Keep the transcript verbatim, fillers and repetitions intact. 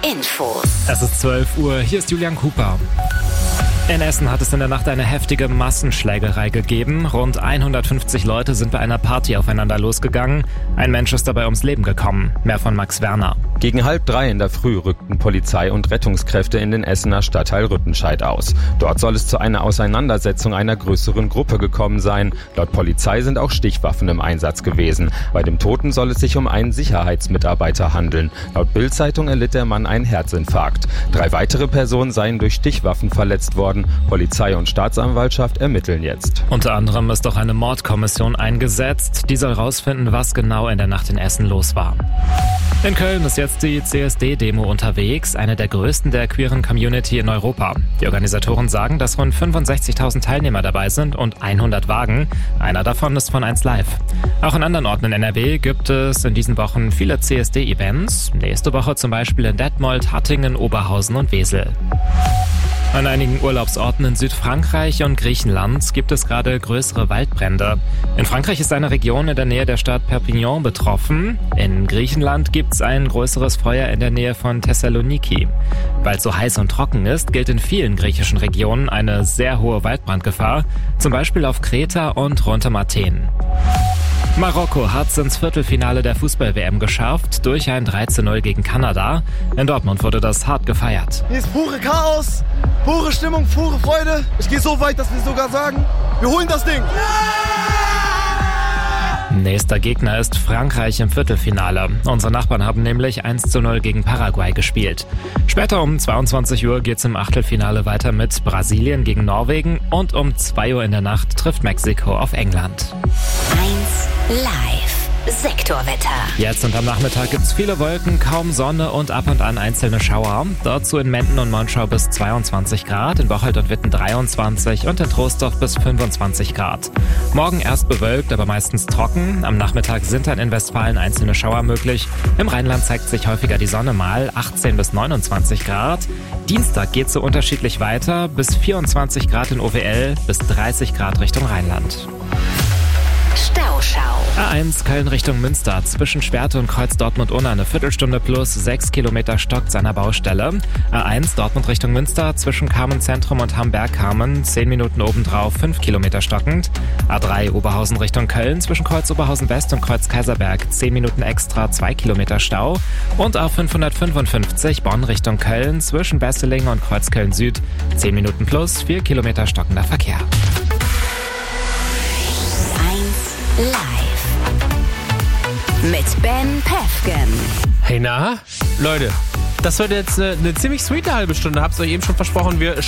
Infos. Es ist zwölf Uhr, hier ist Julian Cooper. In Essen hat es in der Nacht eine heftige Massenschlägerei gegeben. Rund hundertfünfzig Leute sind bei einer Party aufeinander losgegangen. Ein Mensch ist dabei ums Leben gekommen. Mehr von Max Werner. Gegen halb drei in der Früh rückten Polizei und Rettungskräfte in den Essener Stadtteil Rüttenscheid aus. Dort soll es zu einer Auseinandersetzung einer größeren Gruppe gekommen sein. Laut Polizei sind auch Stichwaffen im Einsatz gewesen. Bei dem Toten soll es sich um einen Sicherheitsmitarbeiter handeln. Laut Bild-Zeitung erlitt der Mann einen Herzinfarkt. Drei weitere Personen seien durch Stichwaffen verletzt worden. Polizei und Staatsanwaltschaft ermitteln jetzt. Unter anderem ist auch eine Mordkommission eingesetzt. Die soll rausfinden, was genau in der Nacht in Essen los war. In Köln ist jetzt die C S D-Demo unterwegs, eine der größten der queeren Community in Europa. Die Organisatoren sagen, dass rund fünfundsechzigtausend Teilnehmer dabei sind und hundert Wagen. Einer davon ist von eins Live. Auch in anderen Orten in N R W gibt es in diesen Wochen viele C S D-Events. Nächste Woche zum Beispiel in Detmold, Hattingen, Oberhausen und Wesel. An einigen Urlaubsorten in Südfrankreich und Griechenland gibt es gerade größere Waldbrände. In Frankreich ist eine Region in der Nähe der Stadt Perpignan betroffen. In Griechenland gibt es ein größeres Feuer in der Nähe von Thessaloniki. Weil es so heiß und trocken ist, gilt in vielen griechischen Regionen eine sehr hohe Waldbrandgefahr, zum Beispiel auf Kreta und rund um Athen. Marokko hat es ins Viertelfinale der Fußball-W M geschafft, durch ein drei zu null gegen Kanada. In Dortmund wurde das hart gefeiert. Hier ist pure Chaos, pure Stimmung, pure Freude. Ich gehe so weit, dass wir sogar sagen, wir holen das Ding. Nächster Gegner ist Frankreich im Viertelfinale. Unsere Nachbarn haben nämlich eins zu null gegen Paraguay gespielt. Später um zweiundzwanzig Uhr geht's im Achtelfinale weiter mit Brasilien gegen Norwegen und um zwei Uhr in der Nacht trifft Mexiko auf England. eins Live. Sektorwetter. Jetzt und am Nachmittag gibt's viele Wolken, kaum Sonne und ab und an einzelne Schauer. Dazu in Menden und Monschau bis zweiundzwanzig Grad, in Bocholt und Witten dreiundzwanzig und in Troisdorf bis fünfundzwanzig Grad. Morgen erst bewölkt, aber meistens trocken. Am Nachmittag sind dann in Westfalen einzelne Schauer möglich. Im Rheinland zeigt sich häufiger die Sonne mal, achtzehn bis neunundzwanzig Grad. Dienstag geht's so unterschiedlich weiter, bis vierundzwanzig Grad in O W L, bis dreißig Grad Richtung Rheinland. Stauschau. A eins Köln Richtung Münster, zwischen Schwerte und Kreuz Dortmund-Unna eine Viertelstunde plus, sechs Kilometer stockt seiner Baustelle. A eins Dortmund Richtung Münster, zwischen Carmen-Zentrum und Hamberg-Carmen, zehn Minuten obendrauf, fünf Kilometer stockend. A drei Oberhausen Richtung Köln, zwischen Kreuz Oberhausen-West und Kreuz Kaiserberg, zehn Minuten extra, zwei Kilometer Stau. Und A fünfhundertfünfundfünfzig Bonn Richtung Köln, zwischen Besseling und Kreuz Köln-Süd, zehn Minuten plus, vier Kilometer stockender Verkehr. Live. Mit Ben Pefken. Hey, na? Leute, das wird jetzt eine, eine ziemlich sweete halbe Stunde. Hab's euch eben schon versprochen. Wir